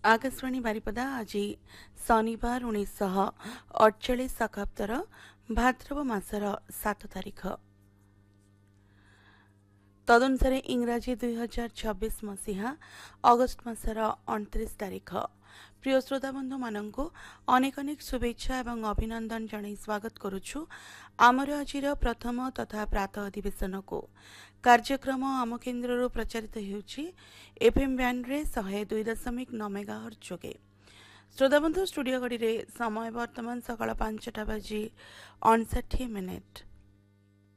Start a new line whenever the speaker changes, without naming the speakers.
आकाशवाणी बारिपदा आज शनिवार 1948 शकाब्दर भाद्रव मासर 7 तारिख तदनुसार इंग्राजी 2026 मसीहा अगस्ट मासर 29 तारिख। प्रिय श्रोता बंधु मानंकु अनेक अनेक शुभेच्छा एवं अभिनंदन जणाई स्वागत करुछु आमर आजिर प्रथम तथा प्रातः अधिवेशन को। कार्यक्रम आम केन्द्र प्रचारित हेउछि एफएम बैंड रे 102.9 मेगाहर्ट्ज जोगे। श्रोताबंधु स्टूडियो गड़ी रे समय वर्तमान सकाळ 5टा बाजी 59 मिनिट।